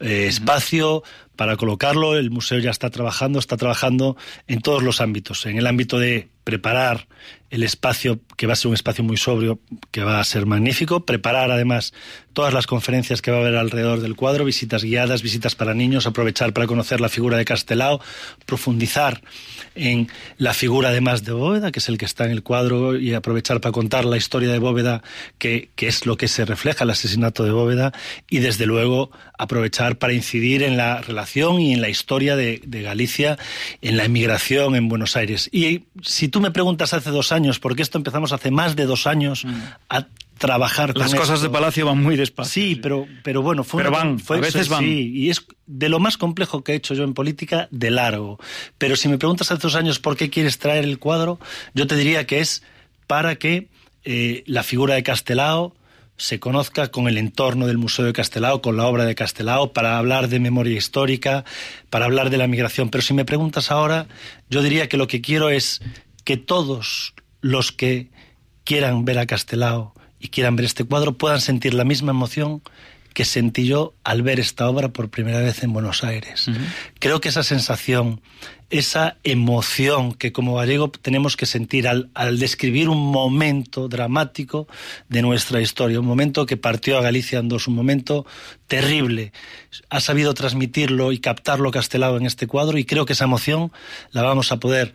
espacio para colocarlo. El museo ya está trabajando en todos los ámbitos, en el ámbito de preparar el espacio, que va a ser un espacio muy sobrio, que va a ser magnífico, preparar además todas las conferencias que va a haber alrededor del cuadro, visitas guiadas, visitas para niños, aprovechar para conocer la figura de Castelao, profundizar en la figura además de Bóveda, que es el que está en el cuadro, y aprovechar para contar la historia de Bóveda, que es lo que se refleja el asesinato de Bóveda, y desde luego aprovechar para incidir en la relación y en la historia de Galicia, en la emigración en Buenos Aires. Y si tú me preguntas hace 2 años, porque esto empezamos hace más de 2 años a trabajar con las cosas de Palacio van muy despacio. Sí, pero bueno, a veces van. Sí, y es de lo más complejo que he hecho yo en política, de largo. Pero si me preguntas hace 2 años por qué quieres traer el cuadro, yo te diría que es para que la figura de Castelao se conozca con el entorno del Museo de Castelao, con la obra de Castelao, para hablar de memoria histórica, para hablar de la migración. Pero si me preguntas ahora, yo diría que lo que quiero es que todos los que quieran ver a Castelao y quieran ver este cuadro puedan sentir la misma emoción que sentí yo al ver esta obra por primera vez en Buenos Aires. Creo que esa sensación, esa emoción que como gallego tenemos que sentir al describir un momento dramático de nuestra historia, un momento que partió a Galicia en dos, un momento terrible. Ha sabido transmitirlo y captarlo Castelao en este cuadro, y creo que esa emoción la vamos a poder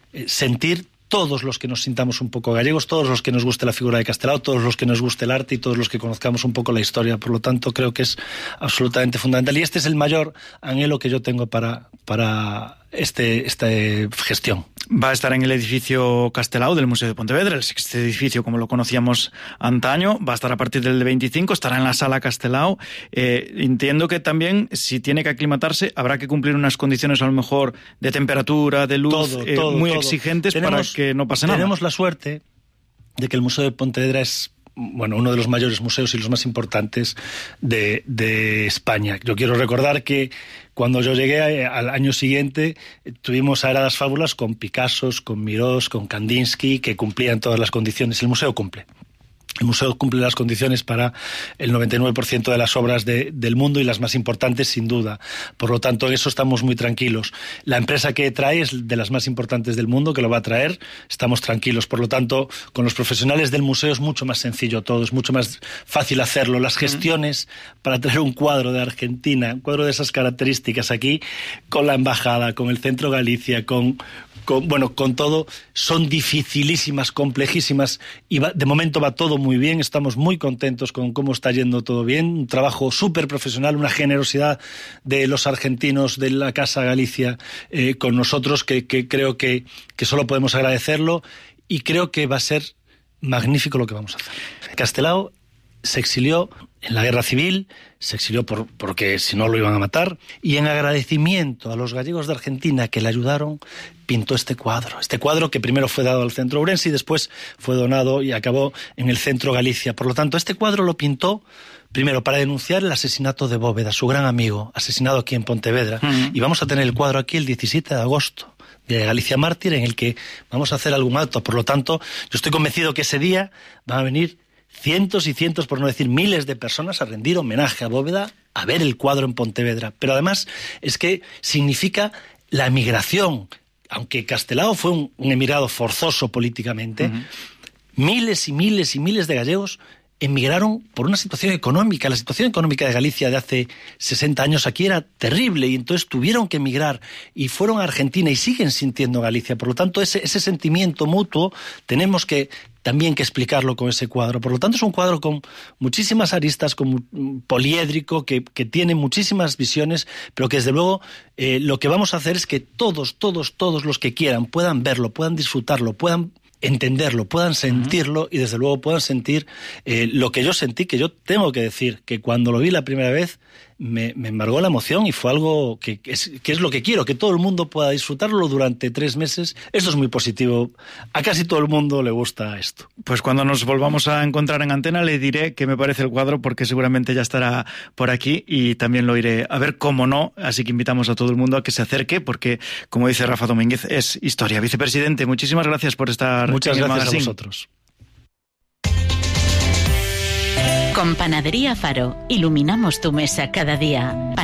sentir todos los que nos sintamos un poco gallegos, todos los que nos guste la figura de Castelao, todos los que nos guste el arte y todos los que conozcamos un poco la historia. Por lo tanto, creo que es absolutamente fundamental. Y este es el mayor anhelo que yo tengo para esta gestión. Va a estar en el edificio Castelao del Museo de Pontevedra, el sexto edificio como lo conocíamos antaño. Va a estar a partir del 25, estará en la sala Castelao. Entiendo que también, si tiene que aclimatarse, habrá que cumplir unas condiciones a lo mejor de temperatura, de luz, muy exigentes para que no pase nada. Tenemos la suerte de que el Museo de Pontevedra es uno de los mayores museos y los más importantes de España. Yo quiero recordar que cuando yo llegué al año siguiente tuvimos Sagradas Fábulas con Picasso, con Miró, con Kandinsky, que cumplían todas las condiciones. El museo cumple. El museo cumple las condiciones para el 99% de las obras del mundo, y las más importantes sin duda. Por lo tanto, en eso estamos muy tranquilos. La empresa que trae es de las más importantes del mundo, que lo va a traer. Estamos tranquilos. Por lo tanto, con los profesionales del museo es mucho más sencillo todo, es mucho más fácil hacerlo. Las gestiones para traer un cuadro de Argentina, un cuadro de esas características aquí, con la embajada, con el Centro Galicia, con todo, son dificilísimas, complejísimas, y de momento va todo muy bien. Estamos muy contentos con cómo está yendo todo bien, un trabajo súper profesional, una generosidad de los argentinos de la Casa Galicia con nosotros que creo que solo podemos agradecerlo, y creo que va a ser magnífico lo que vamos a hacer. Castelao se exilió en la guerra civil, se exilió porque si no lo iban a matar, y en agradecimiento a los gallegos de Argentina que le ayudaron, pintó este cuadro que primero fue dado al Centro Ourense y después fue donado y acabó en el Centro Galicia. Por lo tanto, este cuadro lo pintó primero para denunciar el asesinato de Bóveda, su gran amigo, asesinado aquí en Pontevedra, y vamos a tener el cuadro aquí el 17 de agosto, de Galicia Mártir, en el que vamos a hacer algún acto. Por lo tanto, yo estoy convencido que ese día van a venir cientos y cientos, por no decir miles de personas a rendir homenaje a Bóveda, a ver el cuadro en Pontevedra. Pero además es que significa la emigración. Aunque Castelao fue un emigrado forzoso políticamente, miles y miles y miles de gallegos emigraron por una situación económica. La situación económica de Galicia de hace 60 años aquí era terrible, y entonces tuvieron que emigrar y fueron a Argentina y siguen sintiendo Galicia. Por lo tanto, ese sentimiento mutuo tenemos que también que explicarlo con ese cuadro. Por lo tanto, es un cuadro con muchísimas aristas, con poliédrico, que tiene muchísimas visiones, pero que desde luego lo que vamos a hacer es que todos los que quieran puedan verlo, puedan disfrutarlo, puedan entenderlo, puedan sentirlo, y desde luego puedan sentir lo que yo sentí, que yo tengo que decir que cuando lo vi la primera vez me embargó la emoción, y fue algo que es lo que quiero, que todo el mundo pueda disfrutarlo durante 3 meses. Esto es muy positivo, a casi todo el mundo le gusta esto. Pues cuando nos volvamos a encontrar en antena le diré qué me parece el cuadro, porque seguramente ya estará por aquí y también lo iré a ver, cómo no. Así que invitamos a todo el mundo a que se acerque, porque, como dice Rafa Domínguez, es historia. Vicepresidente, muchísimas gracias por estar. Muchas en el gracias magazine. a vosotros. Con Panadería Faro, iluminamos tu mesa cada día.